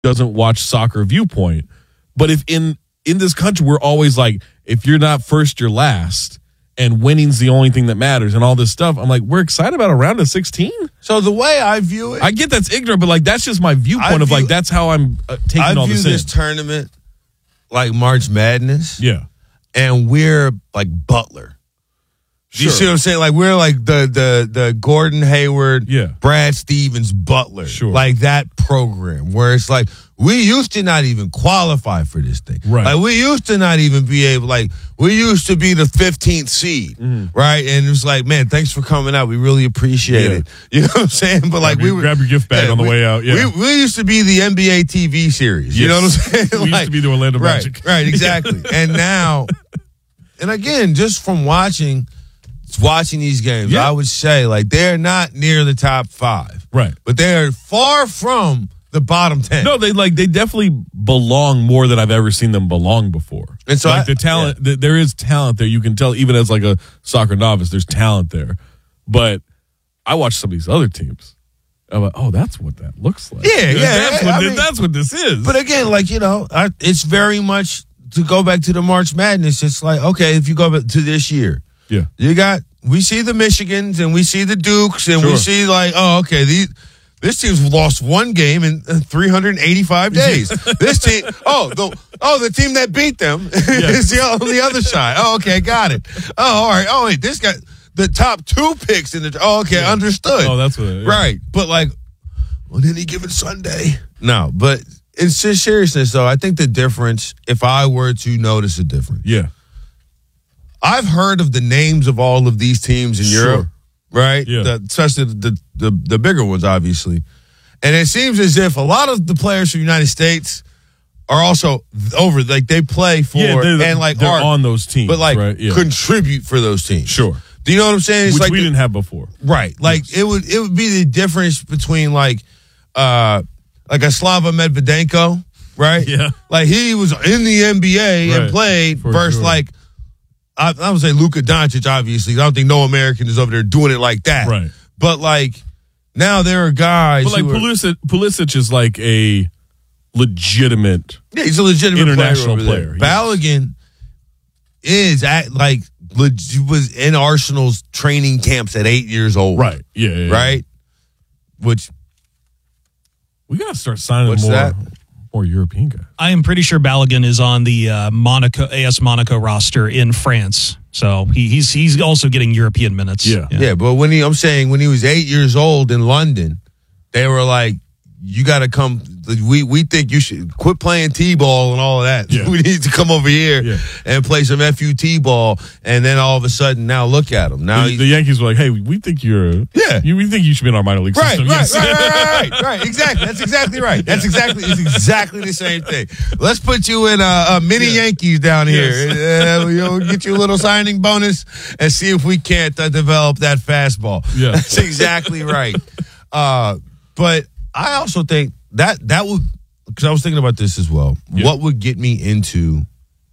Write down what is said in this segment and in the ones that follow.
doesn't watch soccer viewpoint. But if in this country, we're always like, if you're not first, you're last. And winning's the only thing that matters and all this stuff. I'm like, we're excited about a round of 16? So the way I view it. I get that's ignorant, but like that's just my viewpoint of like, that's how I'm taking all this in. I view this tournament like March Madness. Yeah. And we're like Butler. You see what I'm saying? Like we're like the Gordon Hayward, Brad Stevens, Butler. Sure. Like that program where it's like we used to not even qualify for this thing. Right. Like we used to not even be able, like we used to be the 15th seed. Right. And it was like, man, thanks for coming out. We really appreciate it. You know what I'm saying? But like grab your gift bag on the way out. Yeah. We used to be the NBA TV series. You know what I'm saying? We used to be the Orlando Magic. Right, exactly. And now, and again, just from watching these games, I would say like they're not near the top 5, right? But they're far from the bottom 10. No, they definitely belong more than I've ever seen them belong before. And so like the talent, there is talent there. You can tell even as like a soccer novice, there's talent there. But I watch some of these other teams. I'm like, oh, that's what that looks like. That's what this is. But again, like it's very much to go back to the March Madness. It's like, okay, if you go back to this year. Yeah, we see the Michigans and we see the Dukes and we see like, oh, okay, this team's lost one game in 385 days. This team, the team that beat them is on the other side. Oh, okay, got it. Oh, all right. Oh, wait, this guy, the top 2 picks in the. Oh, okay, understood. Oh, that's what. Right, but like, on any given Sunday, no. But it's just seriousness, though. I think the difference, if I were to notice a difference, I've heard of the names of all of these teams in Europe, right? Yeah. Especially the bigger ones, obviously. And it seems as if a lot of the players from the United States are also over, like they play for and like they're on those teams, but like right? contribute for those teams. Sure. Do you know what I'm saying? It's Which like we didn't have before, right? Like it would be the difference between like a Slava Medvedenko, right? Yeah. Like he was in the NBA and played versus like. I would say Luka Doncic, obviously. I don't think no American is over there doing it like that. Right. But, like, now there are guys but like Pulisic is like a legitimate he's a legitimate international player. Balogun was in Arsenal's training camps at 8 years old. Right. Yeah. Right? Which. We got to start signing more European guys. I am pretty sure Balogun is on the AS Monaco roster in France. So he's also getting European minutes. Yeah, but when he was 8 years old in London, they were like, you got to come. We think you should quit playing T-ball and all of that. Yeah. We need to come over here and play some FUT ball. And then all of a sudden, now look at him. Now the Yankees were like, hey, we think we think you should be in our minor league system. Right. Exactly. That's exactly right. It's exactly the same thing. Let's put you in a mini Yankees down here. We'll get you a little signing bonus and see if we can't develop that fastball. Yeah. That's exactly right. But I also think that would, because I was thinking about this as well. Yeah. What would get me into,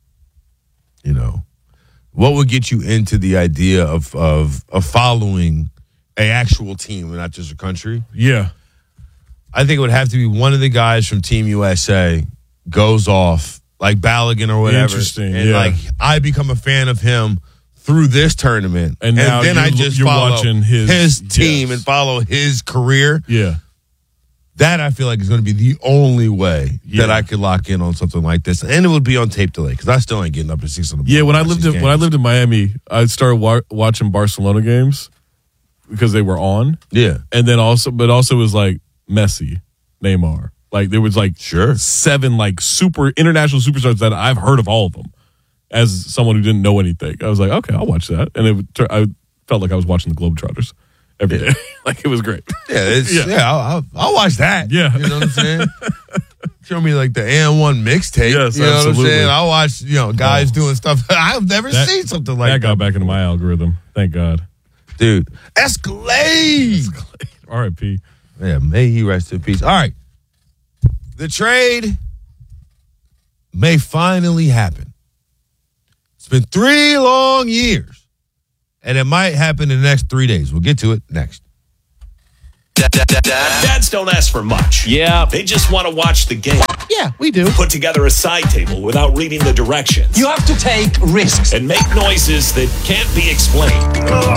what would get you into the idea of following an actual team and not just a country? Yeah. I think it would have to be one of the guys from Team USA goes off, like Balogun or whatever. Interesting. And like I become a fan of him through this tournament. And then I just follow watching his team and follow his career. Yeah. That I feel like is going to be the only way that I could lock in on something like this, and it would be on tape delay because I still ain't getting up at 6 in the morning. Yeah, when I lived in Miami, I started watching Barcelona games because they were on. Yeah, and then also it was like Messi, Neymar. Like there was like 7 like super international superstars that I've heard of all of them. As someone who didn't know anything, I was like, okay, I'll watch that, and I felt like I was watching the Globetrotters. Every day. Like, it was great. Yeah, I'll watch that. Yeah. You know what I'm saying? Show me, like, the AM1 mixtape. Yes, you know absolutely. what I'm saying? I'll watch, guys doing stuff. I've never seen something like that. That got back into my algorithm. Thank God. Dude. Escalade. R.I.P. Yeah, may he rest in peace. All right. The trade may finally happen. It's been 3 long years. And it might happen in the next 3 days. We'll get to it next. Dads don't ask for much. Yeah. They just want to watch the game. Yeah, we do. Put together a side table without reading the directions. You have to take risks. And make noises that can't be explained.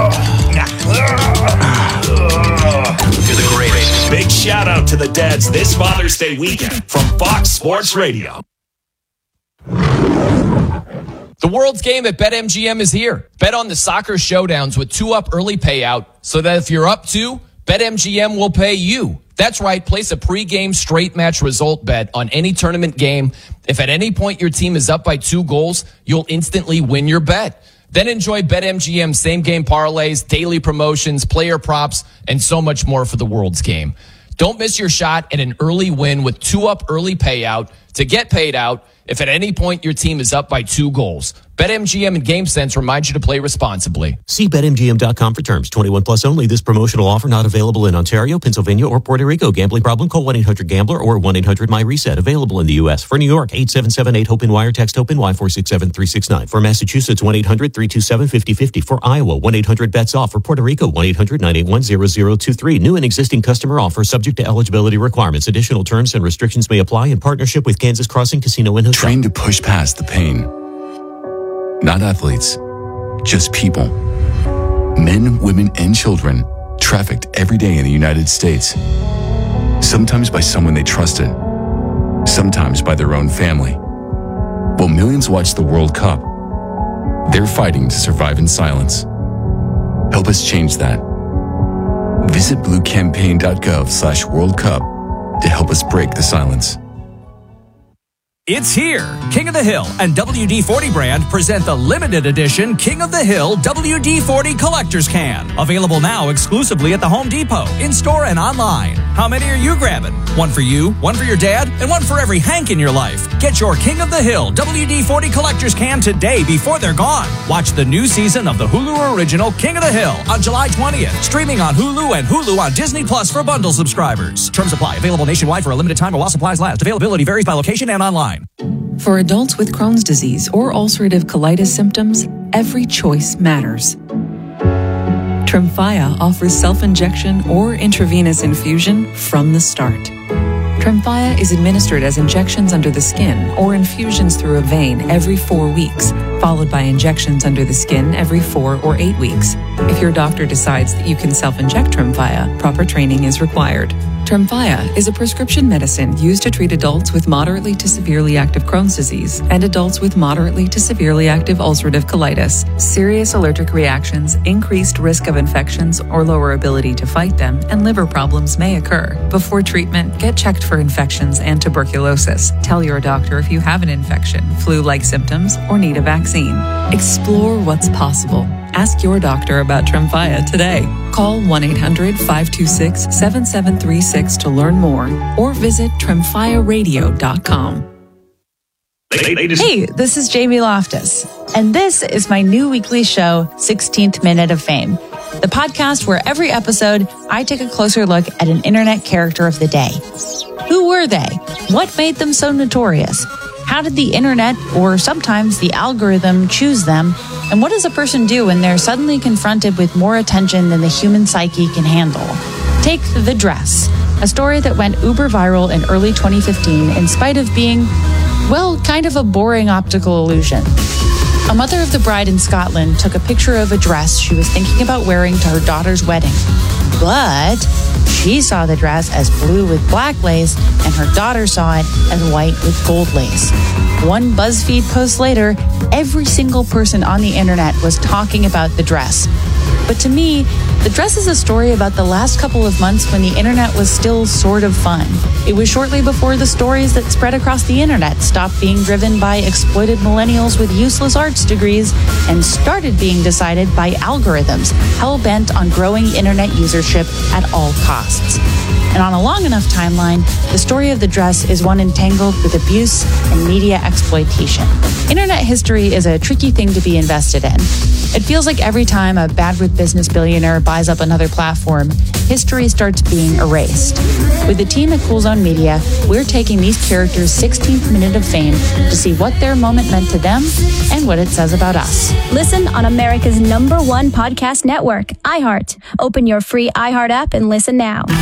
You're the greatest. Big shout out to the dads this Father's Day weekend from Fox Sports Radio. The World's Game at BetMGM is here. Bet on the soccer showdowns with 2-up early payout so that if you're up 2, BetMGM will pay you. That's right. Place a pregame straight match result bet on any tournament game. If at any point your team is up by 2 goals, you'll instantly win your bet. Then enjoy BetMGM same-game parlays, daily promotions, player props, and so much more for the World's Game. Don't miss your shot at an early win with 2-up early payout to get paid out if at any point your team is up by 2 goals. BetMGM and GameSense remind you to play responsibly. See BetMGM.com for terms. 21 plus only. This promotional offer not available in Ontario, Pennsylvania, or Puerto Rico. Gambling problem? Call 1-800-GAMBLER or 1-800-MyReset. Available in the U.S. For New York, 877-8-HOPE-NY or text HOPE-NY 467-369. For Massachusetts, 1-800-327-5050. For Iowa, 1-800-BETS-OFF. For Puerto Rico, 1-800-981-0023. New and existing customer offer subject to eligibility requirements. Additional terms and restrictions may apply in partnership with Kansas Crossing Casino and Hotel. Trained to push past the pain. Not athletes, just people. Men, women, and children trafficked every day in the United States. Sometimes by someone they trusted, sometimes by their own family. While millions watch the World Cup, they're fighting to survive in silence. Help us change that. Visit bluecampaign.gov/World Cup to help us break the silence. It's here. King of the Hill and WD-40 brand present the limited edition King of the Hill WD-40 Collector's Can. Available now exclusively at the Home Depot, in-store and online. How many are you grabbing? One for you, one for your dad, and one for every Hank in your life. Get your King of the Hill WD-40 Collector's Can today before they're gone. Watch the new season of the Hulu original King of the Hill on July 20th. Streaming on Hulu and Hulu on Disney Plus for bundle subscribers. Terms apply. Available nationwide for a limited time or while supplies last. Availability varies by location and online. For adults with Crohn's disease or ulcerative colitis symptoms, every choice matters. Tremfya offers self-injection or intravenous infusion from the start. Tremfya is administered as injections under the skin or infusions through a vein every 4 weeks, followed by injections under the skin every 4 or 8 weeks. If your doctor decides that you can self-inject Tremfya, proper training is required. Tremfya is a prescription medicine used to treat adults with moderately to severely active Crohn's disease and adults with moderately to severely active ulcerative colitis. Serious allergic reactions, increased risk of infections or lower ability to fight them, and liver problems may occur. Before treatment, get checked for infections and tuberculosis. Tell your doctor if you have an infection, flu-like symptoms, or need a vaccine. Explore what's possible. Ask your doctor about Tremfya today. Call 1-800-526-7736 to learn more or visit tremfyaradio.com. Hey, this is Jamie Loftus, and this is my new weekly show, 16th Minute of Fame, the podcast where every episode I take a closer look at an internet character of the day. Who were they? What made them so notorious? How did the internet, or sometimes the algorithm, choose them? And what does a person do when they're suddenly confronted with more attention than the human psyche can handle? Take The Dress, a story that went uber viral in early 2015 in spite of being, well, kind of a boring optical illusion. A mother of the bride in Scotland took a picture of a dress she was thinking about wearing to her daughter's wedding. But she saw the dress as blue with black lace, and her daughter saw it as white with gold lace. One BuzzFeed post later, every single person on the internet was talking about the dress. But to me, The Dress is a story about the last couple of months when the internet was still sort of fun. It was shortly before the stories that spread across the internet stopped being driven by exploited millennials with useless arts degrees and started being decided by algorithms hell-bent on growing internet usership at all costs. And on a long enough timeline, the story of The Dress is one entangled with abuse and media exploitation. Internet history is a tricky thing to be invested in. It feels like every time a bad-with business billionaire buys up another platform, history starts being erased. With the team at Cool Zone Media, we're taking these characters' 16th minute of fame to see what their moment meant to them and what it says about us. Listen on America's #1 podcast network, iHeart. Open your free iHeart app and listen now.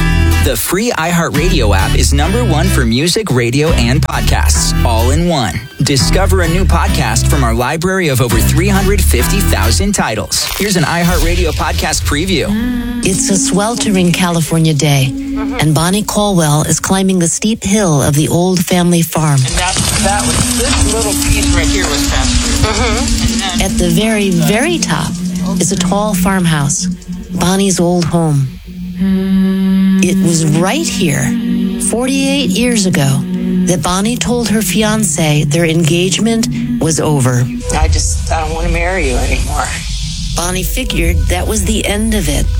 The free iHeartRadio app is #1 for music, radio, and podcasts, all in one. Discover a new podcast from our library of over 350,000 titles. Here's an iHeartRadio podcast preview. It's a sweltering California day, and Bonnie Caldwell is climbing the steep hill of the old family farm. And that was this little piece right here was pasture. At the very, very top is a tall farmhouse, Bonnie's old home. It was right here, 48 years ago, that Bonnie told her fiancé their engagement was over. I don't want to marry you anymore. Bonnie figured that was the end of it.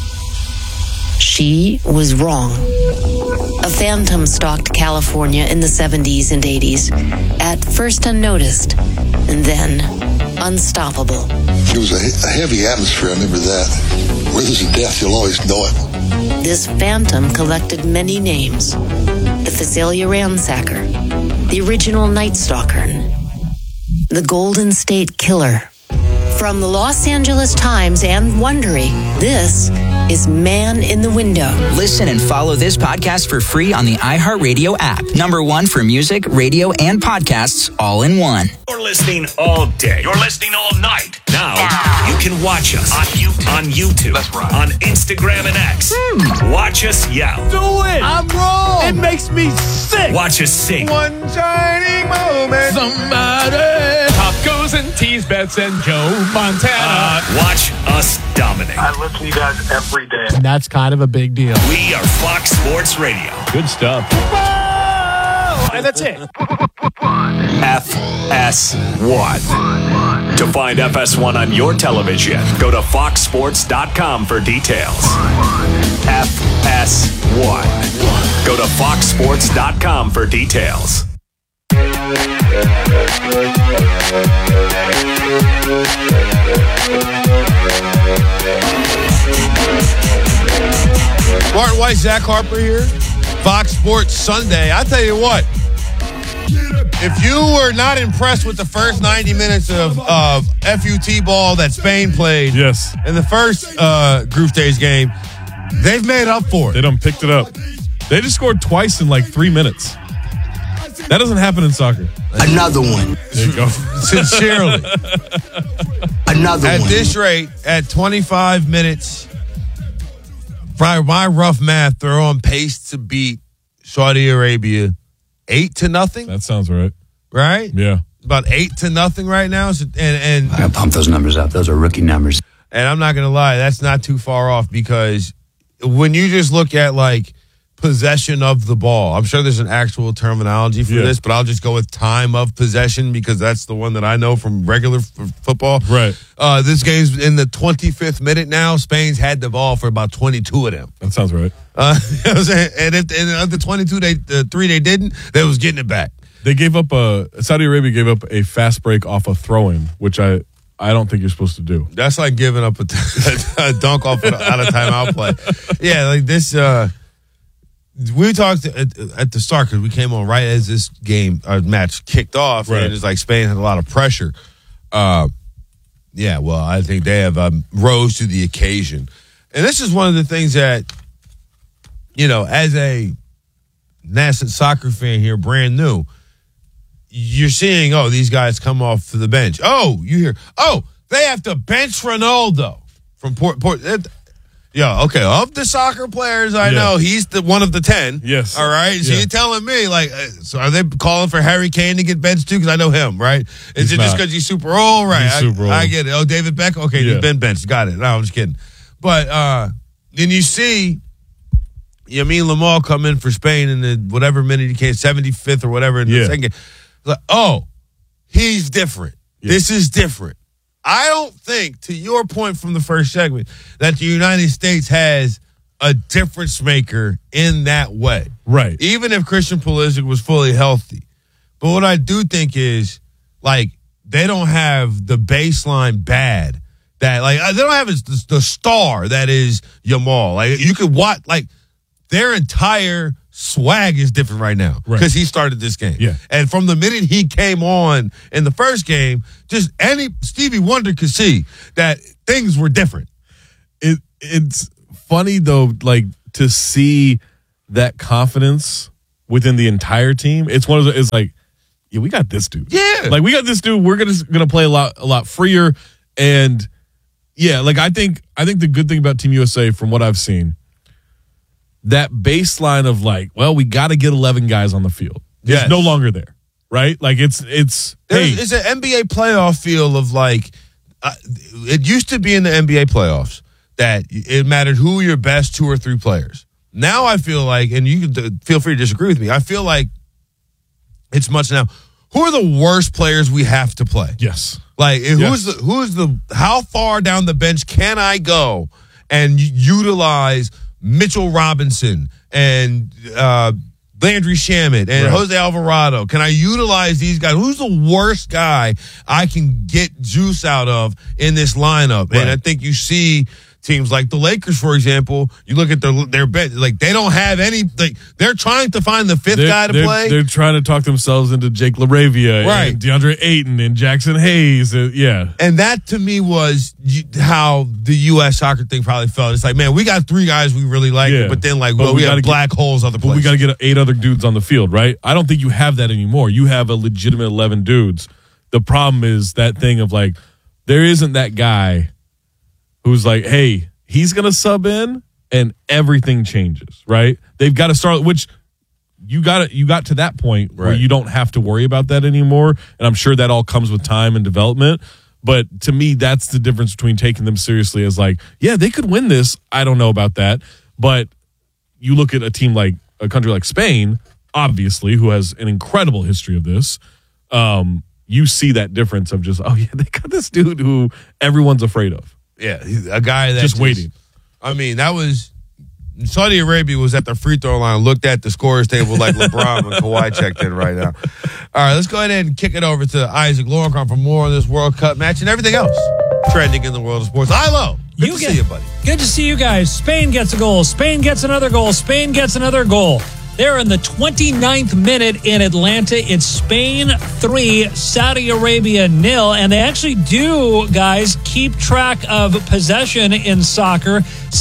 She was wrong. A phantom stalked California in the 70s and 80s, at first unnoticed, and then unstoppable. It was a heavy atmosphere, I remember that. Where there's a death, you'll always know it. This phantom collected many names. The Visalia Ransacker, the original Night Stalker, the Golden State Killer. From the Los Angeles Times and Wondery, this is Man in the Window. Listen and follow this podcast for free on the iHeartRadio app. #1 for music, radio, and podcasts, all in one. You're listening all day. You're listening all night. Now you can watch us on YouTube, That's right. on Instagram and X. Watch us yell. Do it! I'm wrong! It makes me sick! Watch us sing. One shining moment. Somebody. Tacos and teas, bets and Joe Montana. Watch us dominate. I listen to you guys every day. And that's kind of a big deal. We are Fox Sports Radio. Good stuff. And that's it. FS1. To find FS1 on your television, go to foxsports.com for details. FS1. Go to foxsports.com for details. Martin White, Zach Harper here. Fox Sports Sunday. I tell you what, if you were not impressed with the first 90 minutes of FUT ball that Spain played in the first group stage game, they've made up for it. They done picked it up. They just scored twice in like 3 minutes. That doesn't happen in soccer. Another one. There you go. Sincerely. Another one. At this rate, at 25 minutes, by my rough math, they're on pace to beat Saudi Arabia 8-0. That sounds right. Right? Yeah. About 8-0 right now. So, and I gotta pump those numbers up. Those are rookie numbers. And I'm not gonna lie, that's not too far off, because when you just look at like possession of the ball, I'm sure there's an actual terminology for this, but I'll just go with time of possession because that's the one that I know from regular football. Right. This game's in the 25th minute now. Spain's had the ball for about 22 of them. That sounds right. You know what I'm saying? And if of the 22, the 3 they didn't, they was getting it back. They gave up Saudi Arabia gave up a fast break off a throw-in, which I don't think you're supposed to do. That's like giving up a dunk off out of timeout play. Yeah, like this. We talked at the start because we came on right as this match kicked off, and it's like Spain had a lot of pressure. Yeah, well, I think they have rose to the occasion, and this is one of the things that, you know, as a nascent soccer fan here, brand new, you're seeing, these guys come off the bench. You hear, they have to bench Ronaldo from Port. Yeah, okay. Of the soccer players I know, he's the one of the 10. Yes. All right. So you're telling me, like, so are they calling for Harry Kane to get benched too? Because I know him, right? Is it just because he's super old? Right. He's super old. I get it. David Beckham? Okay, he's been benched. Got it. No, I'm just kidding. But then you see Yameen Lamal come in for Spain in the whatever minute he came, 75th or whatever in the second game. Like, he's different. Yeah. This is different. I don't think, to your point from the first segment, that the United States has a difference maker in that way. Right. Even if Christian Pulisic was fully healthy. But what I do think is, like, they don't have the baseline bad that, like, they don't have the star that is Yamal. Like, you could watch, like, their entire swag is different right now because he started this game. Yeah. And from the minute he came on in the first game, just Stevie Wonder could see that things were different. It's funny though, like, to see that confidence within the entire team. It's one of the, it's like, yeah, we got this dude. Yeah. Like, we got this dude. We're gonna play a lot freer. And yeah, like I think the good thing about Team USA from what I've seen, that baseline of like, well, we got to get 11 guys on the field. It's no longer there, right? Like it's hey, it's an NBA playoff feel of like, it used to be in the NBA playoffs that it mattered who your best 2 or 3 players. Now I feel like, and you can feel free to disagree with me, I feel like it's much now, who are the worst players we have to play? Yes. Like, who's the how far down the bench can I go and utilize Mitchell Robinson and Landry Shamet and Jose Alvarado? Can I utilize these guys? Who's the worst guy I can get juice out of in this lineup? Right. And I think you see teams like the Lakers, for example, you look at their bench, like they don't have any, like they're trying to find the fifth guy to play. They're trying to talk themselves into Jake LaRavia and DeAndre Ayton and Jackson Hayes. And that to me was how the U.S. soccer thing probably felt. It's like, man, we got 3 guys we really like, but then like, we got black holes other places. But we got to get 8 other dudes on the field, right? I don't think you have that anymore. You have a legitimate 11 dudes. The problem is that thing of like, there isn't that guy who's like, hey, he's going to sub in and everything changes, right? They've got to start, which you got to that point where you don't have to worry about that anymore. And I'm sure that all comes with time and development. But to me, that's the difference between taking them seriously as like, yeah, they could win this. I don't know about that. But you look at a team like a country like Spain, obviously, who has an incredible history of this. You see that difference of just, oh yeah, they got this dude who everyone's afraid of. Yeah, a guy that just waiting. I mean, that was Saudi Arabia was at the free throw line, looked at the scorers table like LeBron and Kawhi checked in right now. All right, let's go ahead and kick it over to Isaac Lowenkron for more on this World Cup match and everything else trending in the world of sports. Ilo, good to see you, buddy. Good to see you guys. Spain gets a goal. Spain gets another goal. Spain gets another goal. They're in the 29th minute in Atlanta. It's Spain 3, Saudi Arabia 0. And they actually do, guys, keep track of possession in soccer.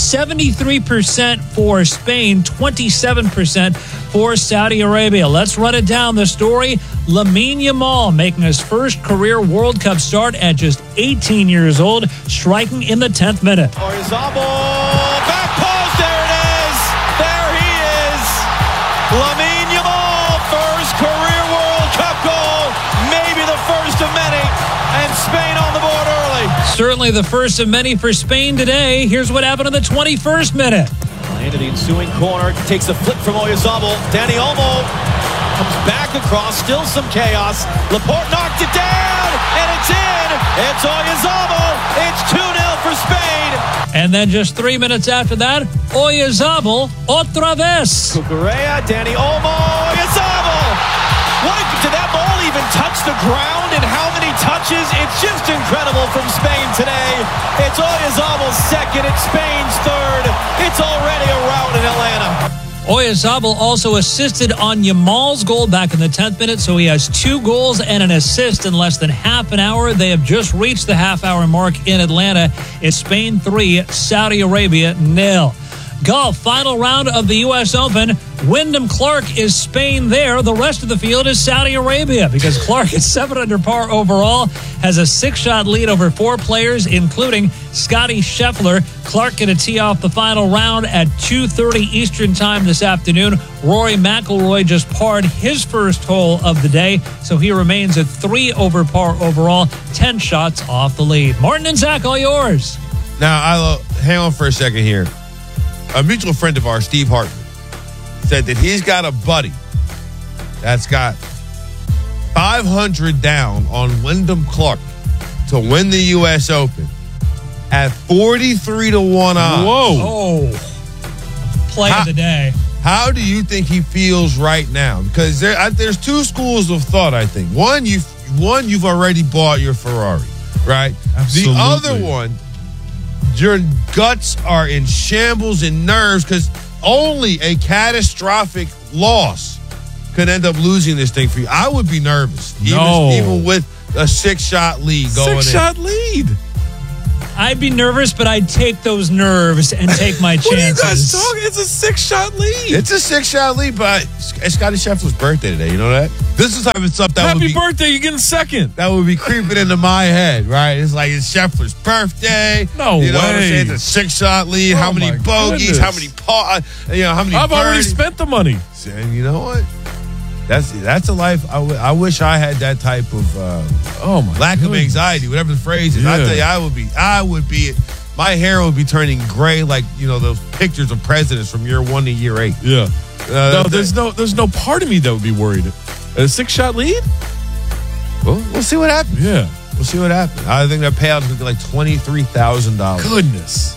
73% for Spain, 27% for Saudi Arabia. Let's run it down. The story, Lamine Yamal making his first career World Cup start at just 18 years old, striking in the 10th minute. Oyarzabal, back post, there it is. There he is. Lamine Yamal, first career World Cup goal, maybe the first of many, and Spain on the board early. Certainly the first of many for Spain today. Here's what happened in the 21st minute. Into the ensuing corner, takes a flip from Oyarzabal. Dani Olmo comes back across, still some chaos. Laporte knocked it down, and it's in. It's Oyarzabal. It's 2-0 for Spain. And then just 3 minutes after that, Oyarzabal otra vez. Cucurella, Dani Olmo, Oyarzabal. Did that ball even touch the ground, and how many touches? It's just incredible from Spain today. It's Oyarzabal's second, it's Spain's third. It's already a rout in Atlanta. Oyarzabal also assisted on Yamal's goal back in the 10th minute, so he has 2 goals and an assist in less than half an hour. They have just reached the half-hour mark in Atlanta. It's Spain 3, Saudi Arabia 0. Golf, final round of the U.S. Open. Wyndham Clark is Spain there. The rest of the field is Saudi Arabia because Clark is 7 under par overall, has a 6-shot lead over 4 players, including Scotty Scheffler. Clark going to tee off the final round at 2:30 Eastern time this afternoon. Rory McIlroy just parred his first hole of the day, so he remains at 3 over par overall, 10 shots off the lead. Martin and Zach, all yours. Now, hang on for a second here. A mutual friend of ours, Steve Hartman, said that he's got a buddy that's got 500 down on Wyndham Clark to win the U.S. Open at 43-1 odds. Whoa. Play of the day. How do you think he feels right now? Because there's 2 schools of thought, I think. One, you've already bought your Ferrari, right? Absolutely. The other one, your guts are in shambles and nerves because only a catastrophic loss could end up losing this thing for you. I would be nervous, even with a 6-shot lead going in. 6-shot lead. I'd be nervous, but I'd take those nerves and take my chances. What are you guys talking? It's a 6-shot lead. It's a 6-shot lead, but it's Scotty Scheffler's birthday today. You know that? This is the type of stuff that Happy birthday, you're getting second. That would be creeping into my head, right? It's like it's Scheffler's birthday. No you know what I'm way. saying? It's a 6-shot lead. How many bogeys? goodness. How many how many I've already birdies? spent the money. And you know what? That's a life. I wish I had that type of lack of anxiety, whatever the phrase is. Yeah. I tell you, I would be. My hair would be turning gray, like those pictures of presidents from year 1 to year 8. Yeah. No, there's no part of me that would be worried. A 6-shot lead? Well, we'll see what happens. Yeah. We'll see what happens. I think that payout is going to be like $23,000. Goodness.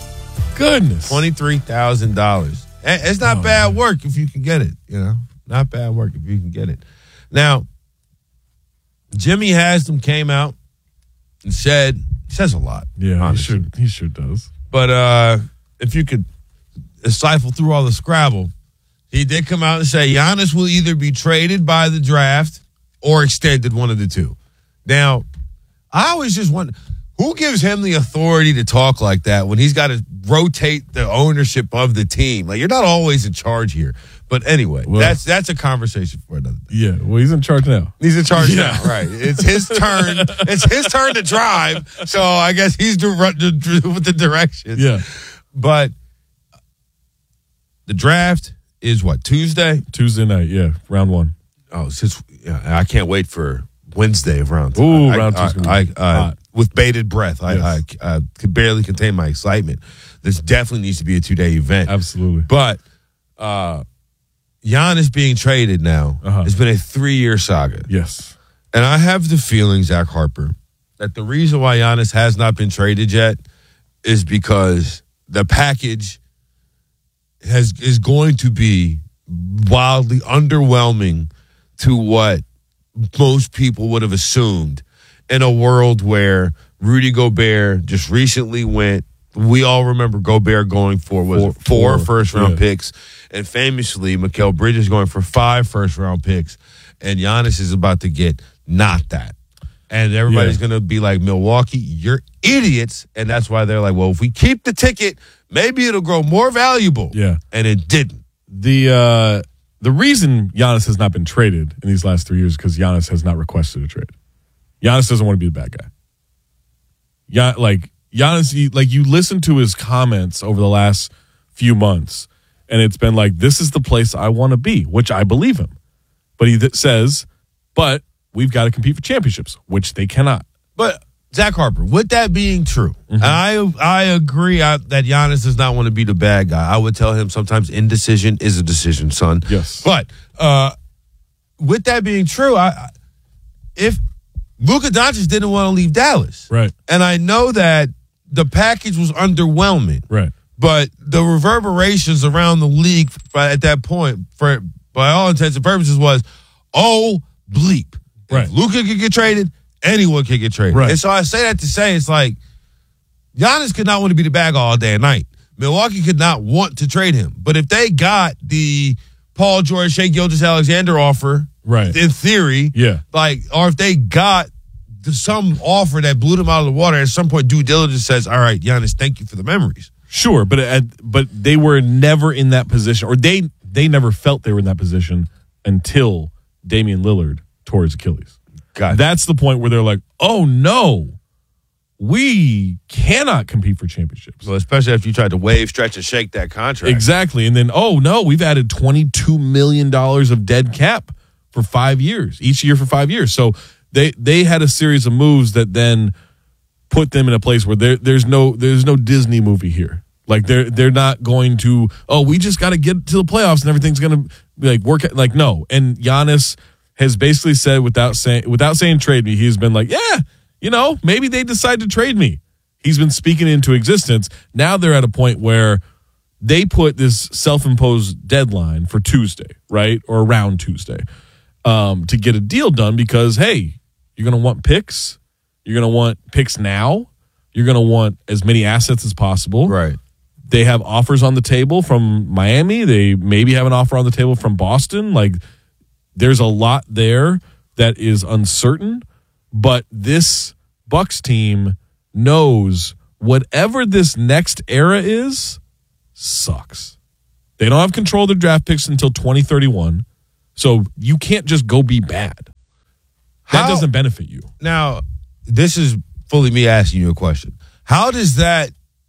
$23,000. It's not bad work if you can get it, Not bad work if you can get it. Now, Jimmy Haslam came out and says a lot. Yeah, honestly. he sure does. But if you could stifle through all the Scrabble, he did come out and say Giannis will either be traded by the draft or extended, one of the two. Now, I always just wonder, who gives him the authority to talk like that when he's got to rotate the ownership of the team? Like, you're not always in charge here. But anyway, that's a conversation for another day. Yeah, well, he's in charge now. He's in charge now, right? It's his turn. It's his turn to drive. So I guess he's with the directions. Yeah, but the draft is what, Tuesday? Tuesday night. Yeah, round 1. Oh, I can't wait for Wednesday of round 2. Ooh, round 2. With bated breath, I could barely contain my excitement. This definitely needs to be a 2-day event. Absolutely. But Giannis being traded now has been a 3-year saga. Yes. And I have the feeling, Zach Harper, that the reason why Giannis has not been traded yet is because the package is going to be wildly underwhelming to what most people would have assumed in a world where Rudy Gobert just recently went. We all remember Gobert going for four first-round picks, and famously, Mikal Bridges going for 5 first-round picks, and Giannis is about to get not that. And everybody's going to be like, Milwaukee, you're idiots, and that's why they're like, well, if we keep the ticket, maybe it'll grow more valuable. Yeah. And it didn't. The reason Giannis has not been traded in these last 3 years is because Giannis has not requested a trade. Giannis doesn't want to be the bad guy. Giannis, you listen to his comments over the last few months, and it's been like, this is the place I want to be, which I believe him. But he says, but we've got to compete for championships, which they cannot. But, Zach Harper, with that being true, I agree that Giannis does not want to be the bad guy. I would tell him sometimes indecision is a decision, son. Yes. But with that being true, if Luka Doncic didn't want to leave Dallas. Right. And I know that the package was underwhelming. Right. But the reverberations around the league at that point, by all intents and purposes, was, oh, bleep. Right. If Luka could get traded, anyone could get traded. Right. And so I say that to say, it's like, Giannis could not want to be the bad guy all day and night. Milwaukee could not want to trade him. But if they got the Paul George, Shai Gilgeous-Alexander offer, right, in theory, or if they got some offer that blew them out of the water, at some point due diligence says, all right, Giannis, thank you for the memories. Sure, but they were never in that position, or they never felt they were in that position until Damian Lillard tore his Achilles. That's the point where they're like, oh no, we cannot compete for championships. Well, especially after you tried to wave, stretch, and shake that contract. Exactly. And then, oh no, we've added $22 million of dead cap for 5 years, each year for 5 years. So they had a series of moves that then put them in a place where there's no Disney movie here. Like they're not going to, oh, we just got to get to the playoffs and everything's going to be like work. Like, no. And Giannis has basically said without saying trade me, he's been like, yeah, maybe they decide to trade me. He's been speaking into existence. Now they're at a point where they put this self-imposed deadline for Tuesday, right? Or around Tuesday, to get a deal done because, hey, you're going to want picks. You're going to want picks now. You're going to want as many assets as possible. Right. They have offers on the table from Miami. They maybe have an offer on the table from Boston. Like, there's a lot there that is uncertain, but this Bucks team knows whatever this next era is, sucks. They don't have control of their draft picks until 2031. So you can't just go be bad. That doesn't benefit you. Now, this is fully me asking you a question. How does the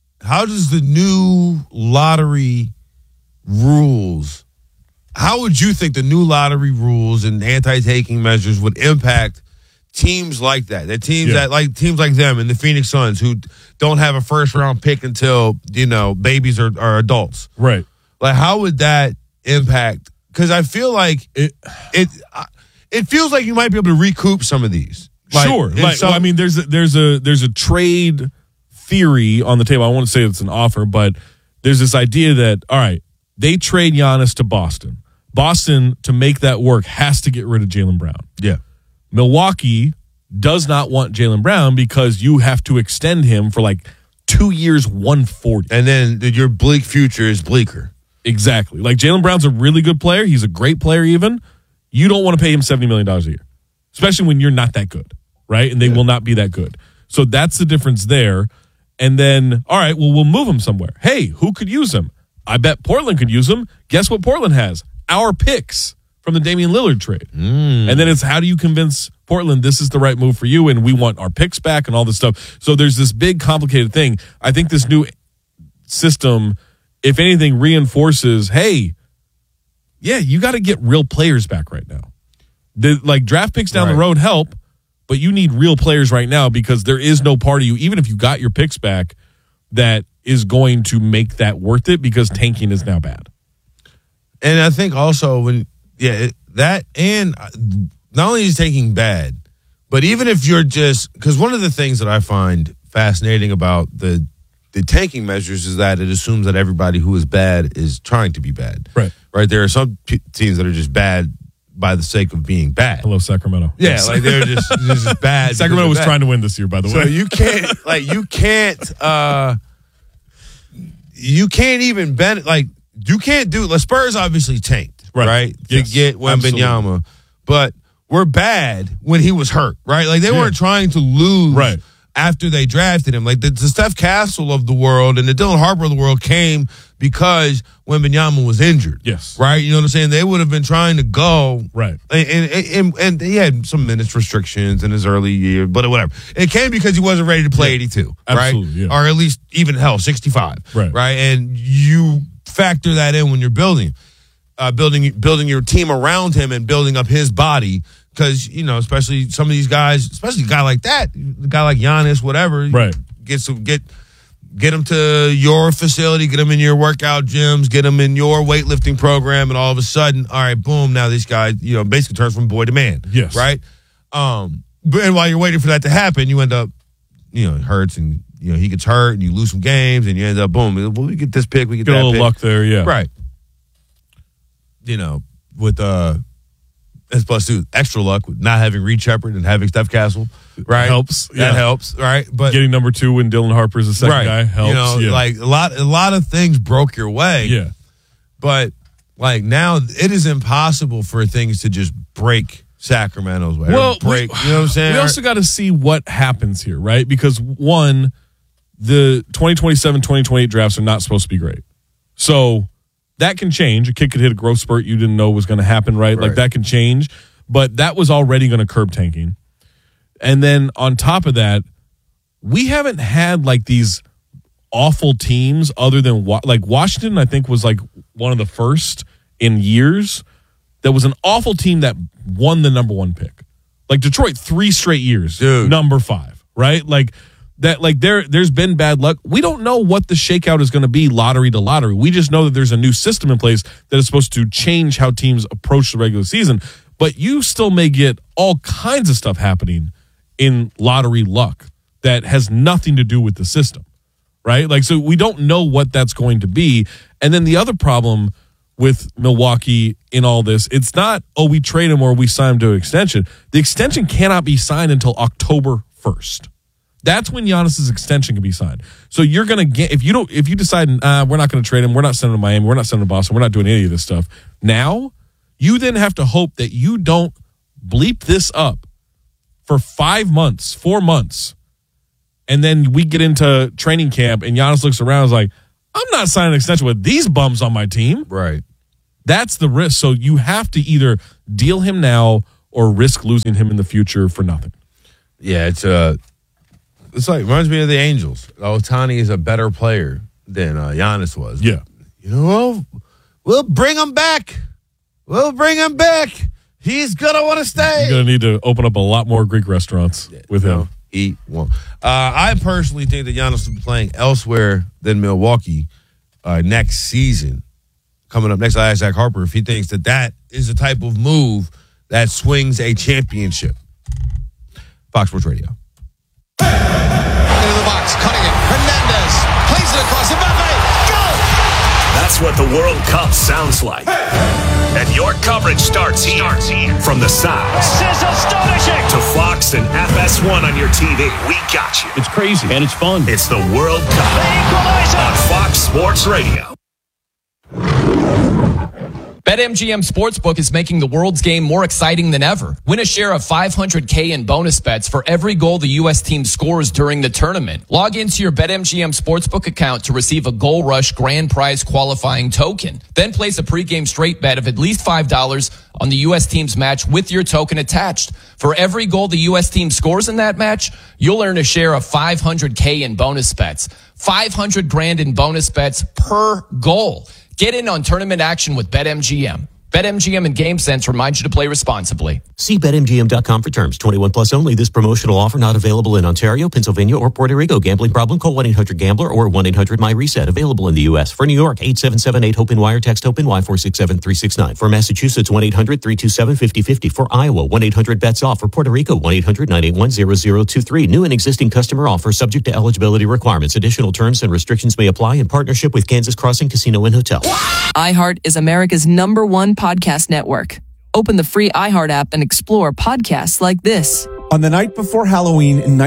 new lottery rules, how would you think the new lottery rules and anti-taking measures would impact teams like that? That teams teams like them and the Phoenix Suns who don't have a first round pick until, babies are adults. Right. Like, how would that impact? Because I feel like it feels like you might be able to recoup some of these. Sure. There's a trade theory on the table. I won't say it's an offer, but there's this idea that, all right, they trade Giannis to Boston. Boston, to make that work, has to get rid of Jaylen Brown. Yeah. Milwaukee does not want Jaylen Brown because you have to extend him for 2 years, 140. And then your bleak future is bleaker. Exactly. Jaylen Brown's a really good player. He's a great player even. You don't want to pay him $70 million a year, especially when you're not that good, right? And they will not be that good. So that's the difference there. And then, all right, well, we'll move him somewhere. Hey, who could use him? I bet Portland could use him. Guess what Portland has? Our picks from the Damian Lillard trade. And then it's how do you convince Portland this is the right move for you and we want our picks back and all this stuff. So there's this big complicated thing. I think this new system, if anything, reinforces, hey, yeah, you got to get real players back right now. Draft picks down the road help, but you need real players right now because there is no part of you, even if you got your picks back, that is going to make that worth it because tanking is now bad. And I think also not only is tanking bad, but even if you're because one of the things that I find fascinating about the tanking measures is that it assumes that everybody who is bad is trying to be bad. Right. There are some teams that are just bad by the sake of being bad. Hello, Sacramento. Yeah, yes. They're just bad. Sacramento was trying to win this year, by the way. So you can't even bet. You can't do. The Spurs obviously tanked, right? Yes, to get Wembanyama, but we're bad when he was hurt, right? They weren't trying to lose after they drafted him. The Steph Castle of the world and the Dylan Harper of the world came because Wembanyama was injured. Yes. Right? You know what I'm saying? They would have been trying to go. Right. And he had some minutes restrictions in his early year, but whatever. It came because he wasn't ready to play 82, Absolutely, right? Or at least even 65. Right. And you factor that in when you're building your team around him and building up his body. Because, especially some of these guys, especially a guy like that, a guy like Giannis, whatever, get him to your facility, get him in your workout gyms, get him in your weightlifting program, and all of a sudden, all right, boom, now this guy, basically turns from boy to man. Yes. Right? And while you're waiting for that to happen, you end up, it hurts and, he gets hurt and you lose some games and you end up, boom, well, we get this pick, we get that pick. A little luck there, yeah. Right. With, as plus two, extra luck with not having Reed Shepard and having Steph Castle, right? Helps. That helps, right? But getting number 2 when Dylan Harper's the second guy helps. A lot of things broke your way. Yeah. But now it is impossible for things to just break Sacramento's way. Well, you know what I'm saying? We also got to see what happens here, right? Because one, the 2027, 2028 drafts are not supposed to be great. So that can change. A kid could hit a growth spurt you didn't know was going to happen, right? That can change. But that was already going to curb tanking. And then on top of that, we haven't had these awful teams other than Washington, I think, was one of the first in years that was an awful team that won the number 1 pick. Detroit 3 straight years, number 5, right? There's been bad luck. We don't know what the shakeout is going to be lottery to lottery. We just know that there's a new system in place that is supposed to change how teams approach the regular season. But you still may get all kinds of stuff happening in lottery luck that has nothing to do with the system, right? So we don't know what that's going to be. And then the other problem with Milwaukee in all this, it's not, we trade him or we sign him to an extension. The extension cannot be signed until October 1st. That's when Giannis's extension can be signed. So you're going to get, if you decide, we're not going to trade him, we're not sending him to Miami, we're not sending him to Boston, we're not doing any of this stuff. Now, you then have to hope that you don't bleep this up for 4 months, And then we get into training camp, and Giannis looks around and is like, I'm not signing an extension with these bums on my team. Right. That's the risk. So you have to either deal him now or risk losing him in the future for nothing. Yeah, it's like reminds me of the Angels. Ohtani is a better player than Giannis was. Yeah. You know, we'll bring him back. We'll bring him back. He's going to want to stay. You're going to need to open up a lot more Greek restaurants with him. He won't. I personally think that Giannis will be playing elsewhere than Milwaukee next season. Coming up next, I asked Zach Harper if he thinks that is the type of move that swings a championship. Fox Sports Radio. Into the box, cutting it. Hernandez plays it across the Mbappe. Go! That's what the World Cup sounds like. And your coverage starts here. From the sound This is astonishing. to Fox and FS1 on your TV. We got you. It's crazy and it's fun. It's the World Cup on Fox Sports Radio. BetMGM Sportsbook is making the world's game more exciting than ever. Win a share of $500K in bonus bets for every goal the U.S. team scores during the tournament. Log into your BetMGM Sportsbook account to receive a Goal Rush grand prize qualifying token. Then place a pregame straight bet of at least $5 on the U.S. team's match with your token attached. For every goal the U.S. team scores in that match, you'll earn a share of $500K in bonus bets. $500,000 in bonus bets per goal. Get in on tournament action with BetMGM. BetMGM and GameSense remind you to play responsibly. See BetMGM.com for terms. 21 plus only. This promotional offer not available in Ontario, Pennsylvania, or Puerto Rico. Gambling problem? Call 1-800-GAMBLER or 1-800-MyReset. Available in the U.S. For New York, 877-8-HOPE-IN-WIRE. Text HOPE-IN-Y 467-369. For Massachusetts, 1-800-327-5050. For Iowa, 1-800-BETS-OFF. For Puerto Rico, 1-800-981-0023. New and existing customer offer subject to eligibility requirements. Additional terms and restrictions may apply in partnership with Kansas Crossing Casino and Hotel. iHeart is America's #1 podcast network. Open the free iHeart app and explore podcasts like this. On the night before Halloween in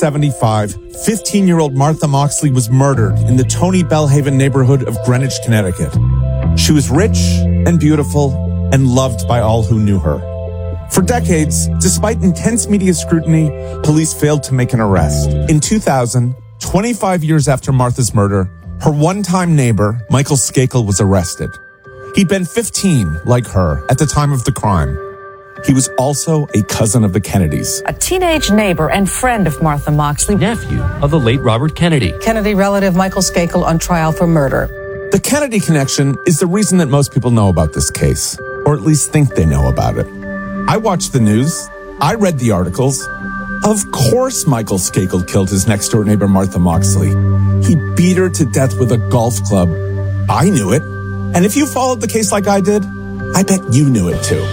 1975, 15-year-old Martha Moxley was murdered in the Tony Bellhaven neighborhood of Greenwich, Connecticut. She was rich and beautiful and loved by all who knew her. For decades, despite intense media scrutiny, police failed to make an arrest. In 2000, 25 years after Martha's murder, her one-time neighbor, Michael Skakel, was arrested. He'd been 15, like her, at the time of the crime. He was also a cousin of the Kennedys. A teenage neighbor and friend of Martha Moxley. Nephew of the late Robert Kennedy. Kennedy relative Michael Skakel on trial for murder. The Kennedy connection is the reason that most people know about this case, or at least think they know about it. I watched the news. I read the articles. Of course Michael Skakel killed his next-door neighbor Martha Moxley. He beat her to death with a golf club. I knew it. And if you followed the case like I did, I bet you knew it too.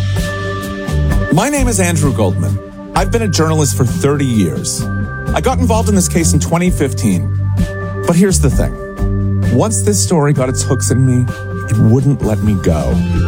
My name is Andrew Goldman. I've been a journalist for 30 years. I got involved in this case in 2015. But here's the thing. Once this story got its hooks in me, it wouldn't let me go.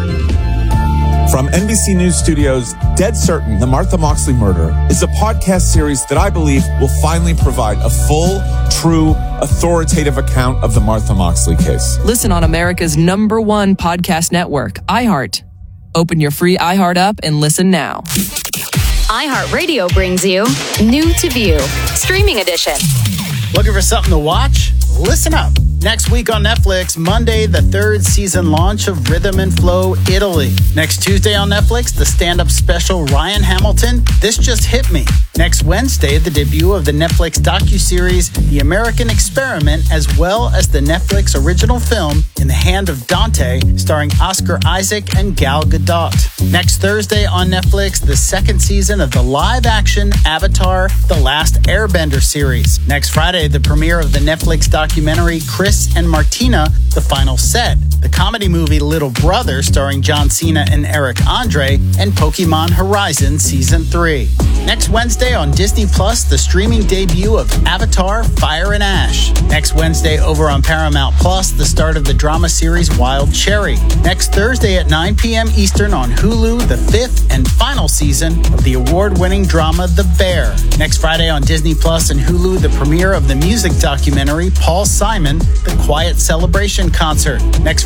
From NBC News Studios, Dead Certain, The Martha Moxley Murder is a podcast series that I believe will finally provide a full, true, authoritative account of the Martha Moxley case. Listen on America's #1 podcast network, iHeart. Open your free iHeart app and listen now. iHeartRadio brings you New to View, Streaming Edition. Looking for something to watch? Listen up. Next week on Netflix, Monday, the 3rd season launch of Rhythm and Flow Italy. Next Tuesday on Netflix, the stand-up special Ryan Hamilton, This Just Hit Me. Next Wednesday, the debut of the Netflix docuseries The American Experiment, as well as the Netflix original film In the Hand of Dante, starring Oscar Isaac and Gal Gadot. Next Thursday on Netflix, the 2nd season of the live-action Avatar The Last Airbender series. Next Friday, the premiere of the Netflix documentary Chris and Martina, The Final Set, the comedy movie Little Brother starring John Cena and Eric Andre, and Pokemon Horizon Season 3. Next Wednesday on Disney Plus, the streaming debut of Avatar Fire and Ash. Next Wednesday over on Paramount Plus, the start of the drama series Wild Cherry. Next Thursday at 9 p.m. Eastern on Hulu, the 5th and final season of the award-winning drama The Bear. Next Friday on Disney Plus and Hulu, the premiere of the music documentary Paul Simon, The Quiet Celebration Concert. Next Friday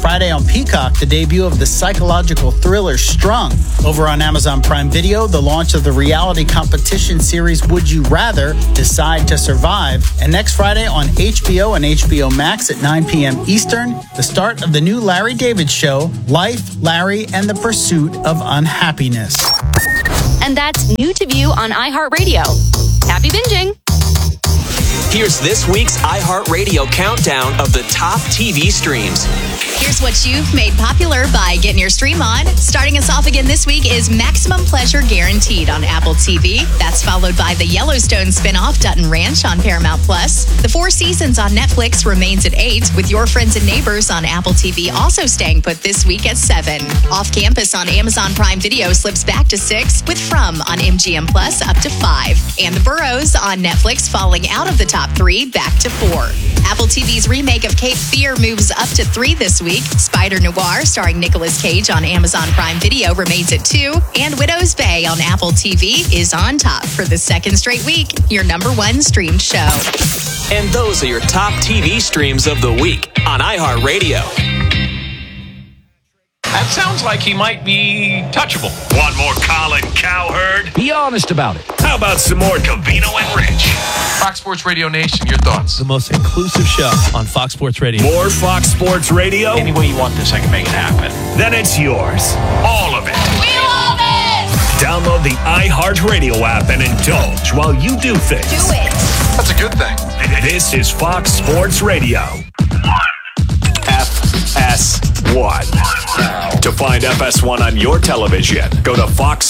Friday on Peacock, the debut of the psychological thriller Strung. Over on Amazon Prime Video, the launch of the reality competition series Would You Rather? Decide to Survive. And next Friday on HBO and HBO Max at 9 p.m. Eastern, the start of the new Larry David show, Life, Larry, and the Pursuit of Unhappiness. And that's New to View on iHeartRadio. Happy binging! Here's this week's iHeartRadio countdown of the top TV streams. Here's what you've made popular by getting your stream on. Starting us off again this week is Maximum Pleasure Guaranteed on Apple TV. That's followed by the Yellowstone spinoff Dutton Ranch on Paramount+. The 4 seasons on Netflix remains at 8, with Your Friends and Neighbors on Apple TV also staying put this week at 7. Off Campus on Amazon Prime Video slips back to 6, with From on MGM Plus up to 5. And The Burrows on Netflix falling out of the top 3 back to 4. Apple TV's remake of Cape Fear moves up to 3 this week. Spider Noir, starring Nicolas Cage on Amazon Prime Video, remains at 2. And Widow's Bay on Apple TV is on top for the second straight week, your #1 streamed show. And those are your top TV streams of the week on iHeartRadio. That sounds like he might be touchable. Want more Colin Cowherd? Be honest about it. How about some more Covino and Rich? Fox Sports Radio Nation, your thoughts? The most inclusive show on Fox Sports Radio. More Fox Sports Radio? Any way you want this, I can make it happen. Then it's yours. All of it. We love it! Download the iHeartRadio app and indulge while you do things. Do it. That's a good thing. This is Fox Sports Radio. FS1. To find FS1 on your television, go to Fox